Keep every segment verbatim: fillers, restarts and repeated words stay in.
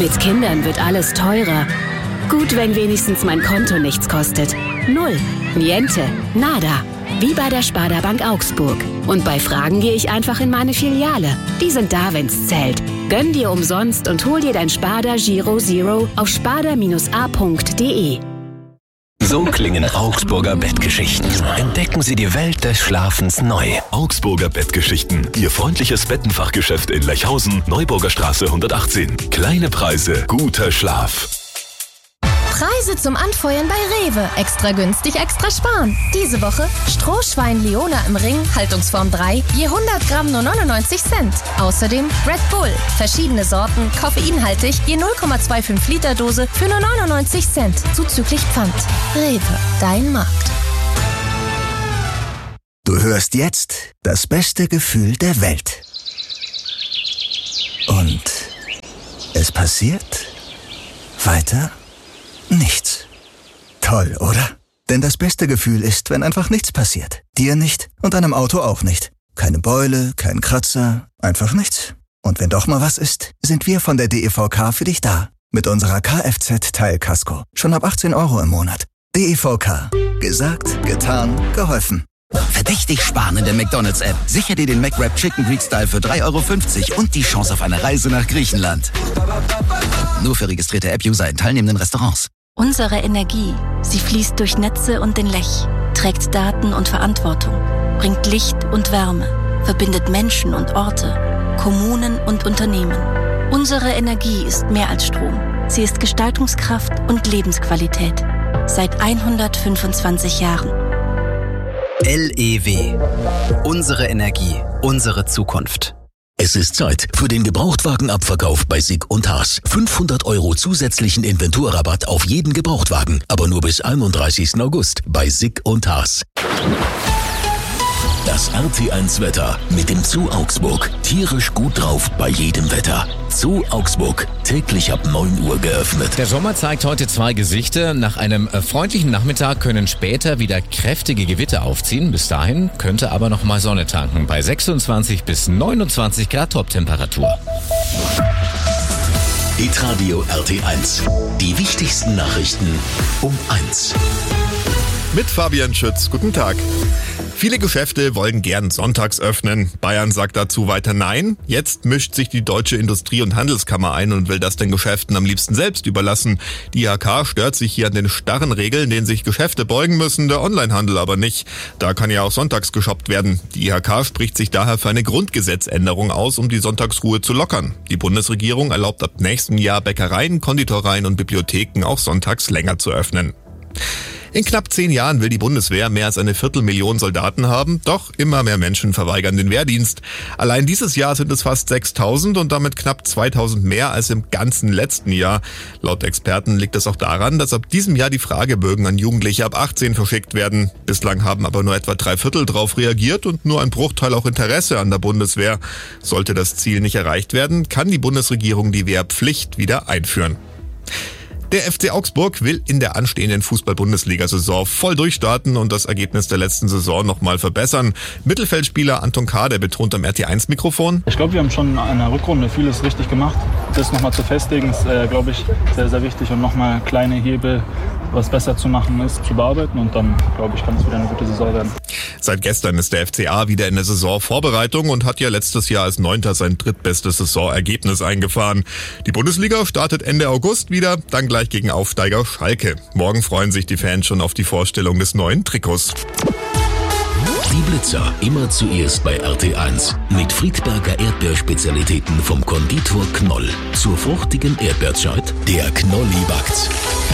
Mit Kindern wird alles teurer. Gut, wenn wenigstens mein Konto nichts kostet. Null. Niente. Nada. Wie bei der Sparda Bank Augsburg. Und bei Fragen gehe ich einfach in meine Filiale. Die sind da, wenn's zählt. Gönn dir umsonst und hol dir dein Sparda Giro Zero auf sparda a punkt de. So klingen Augsburger Bettgeschichten. Entdecken Sie die Welt des Schlafens neu. Augsburger Bettgeschichten. Ihr freundliches Bettenfachgeschäft in Lechhausen, Neuburger Straße hundertachtzehn. Kleine Preise, guter Schlaf. Preise zum Anfeuern bei Rewe. Extra günstig, extra sparen. Diese Woche Strohschwein Leona im Ring, Haltungsform drei, je hundert Gramm nur neunundneunzig Cent. Außerdem Red Bull, verschiedene Sorten, koffeinhaltig, je null Komma fünfundzwanzig Liter Dose für nur neunundneunzig Cent, zuzüglich Pfand. Rewe, dein Markt. Du hörst jetzt das beste Gefühl der Welt. Und es passiert weiter nichts. Toll, oder? Denn das beste Gefühl ist, wenn einfach nichts passiert. Dir nicht und deinem Auto auch nicht. Keine Beule, kein Kratzer, einfach nichts. Und wenn doch mal was ist, sind wir von der D E V K für dich da. Mit unserer Kfz-Teilkasko. Schon ab achtzehn Euro im Monat. D E V K. Gesagt, getan, geholfen. Verdächtig sparen in der McDonald's-App. Sicher dir den McWrap Chicken Greek Style für drei Euro fünfzig und die Chance auf eine Reise nach Griechenland. Nur für registrierte App-User in teilnehmenden Restaurants. Unsere Energie, sie fließt durch Netze und den Lech, trägt Daten und Verantwortung, bringt Licht und Wärme, verbindet Menschen und Orte, Kommunen und Unternehmen. Unsere Energie ist mehr als Strom. Sie ist Gestaltungskraft und Lebensqualität. Seit hundertfünfundzwanzig Jahren. L E W. Unsere Energie, unsere Zukunft. Es ist Zeit für den Gebrauchtwagenabverkauf bei Sick und Haas. fünfhundert Euro zusätzlichen Inventurrabatt auf jeden Gebrauchtwagen, aber nur bis einunddreißigsten August bei Sick und Haas. Das R T eins Wetter mit dem Zoo Augsburg. Tierisch gut drauf bei jedem Wetter. Zoo Augsburg, täglich ab neun Uhr geöffnet. Der Sommer zeigt heute zwei Gesichter. Nach einem freundlichen Nachmittag können später wieder kräftige Gewitter aufziehen. Bis dahin könnte aber noch mal Sonne tanken. Bei sechsundzwanzig bis neunundzwanzig Grad Toptemperatur. Hitradio R T eins. Die wichtigsten Nachrichten um eins. Mit Fabian Schütz. Guten Tag. Viele Geschäfte wollen gern sonntags öffnen. Bayern sagt dazu weiter Nein. Jetzt mischt sich die Deutsche Industrie- und Handelskammer ein und will das den Geschäften am liebsten selbst überlassen. Die I H K stört sich hier an den starren Regeln, denen sich Geschäfte beugen müssen, der Onlinehandel aber nicht. Da kann ja auch sonntags geshoppt werden. Die I H K spricht sich daher für eine Grundgesetzänderung aus, um die Sonntagsruhe zu lockern. Die Bundesregierung erlaubt ab nächstem Jahr Bäckereien, Konditoreien und Bibliotheken auch sonntags länger zu öffnen. In knapp zehn Jahren will die Bundeswehr mehr als eine Viertelmillion Soldaten haben, doch immer mehr Menschen verweigern den Wehrdienst. Allein dieses Jahr sind es fast sechstausend und damit knapp zweitausend mehr als im ganzen letzten Jahr. Laut Experten liegt es auch daran, dass ab diesem Jahr die Fragebögen an Jugendliche ab achtzehn verschickt werden. Bislang haben aber nur etwa drei Viertel drauf reagiert und nur ein Bruchteil auch Interesse an der Bundeswehr. Sollte das Ziel nicht erreicht werden, kann die Bundesregierung die Wehrpflicht wieder einführen. Der F C Augsburg will in der anstehenden Fußball-Bundesliga-Saison voll durchstarten und das Ergebnis der letzten Saison nochmal verbessern. Mittelfeldspieler Anton Kade betont am R T eins Mikrofon. Ich glaube, wir haben schon in einer Rückrunde vieles richtig gemacht. Das nochmal zu festigen ist, äh, glaube ich, sehr, sehr wichtig und nochmal kleine Hebel, was besser zu machen ist, zu bearbeiten und dann, glaube ich, kann es wieder eine gute Saison werden. Seit gestern ist der F C A wieder in der Saisonvorbereitung und hat ja letztes Jahr als Neunter sein drittbestes Saisonergebnis eingefahren. Die Bundesliga startet Ende August wieder, dann gleich gegen Aufsteiger Schalke. Morgen freuen sich die Fans schon auf die Vorstellung des neuen Trikots. Die Blitzer immer zuerst bei R T eins. Mit Friedberger Erdbeerspezialitäten vom Konditor Knoll. Zur fruchtigen Erdbeerzeit, der Knolli backt's.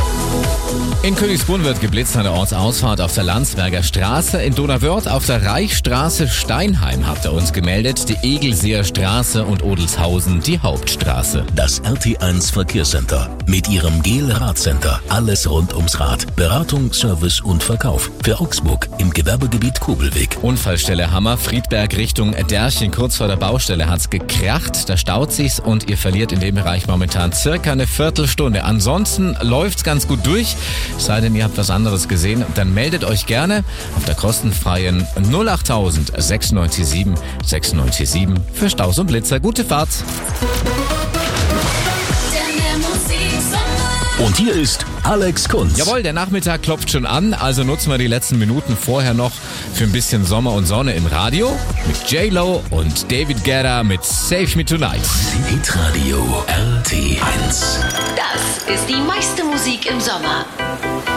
In Königsbrunn wird geblitzt an der Ortsausfahrt auf der Landsberger Straße. In Donauwörth auf der Reichsstraße Steinheim habt ihr uns gemeldet. Die Egelseer Straße und Odelshausen die Hauptstraße. Das R T eins Verkehrscenter. Mit ihrem Gel-Radcenter. Alles rund ums Rad. Beratung, Service und Verkauf. Für Augsburg im Gewerbegebiet Kobelweg. Unfallstelle Hammer, Friedberg Richtung Derchen. Kurz vor der Baustelle hat's gekracht. Da staut sich's und ihr verliert in dem Bereich momentan circa eine Viertelstunde. Ansonsten läuft's ganz gut durch. Sei denn, ihr habt was anderes gesehen, dann meldet euch gerne auf der kostenfreien null achttausend sechs neun sieben sechs neun sieben für Staus und Blitzer. Gute Fahrt! Der Und hier ist Alex Kunz. Jawohl, der Nachmittag klopft schon an, also nutzen wir die letzten Minuten vorher noch für ein bisschen Sommer und Sonne im Radio mit J-Lo und David Guetta mit Save Me Tonight. Hitradio R T eins. Das ist die meiste Musik im Sommer.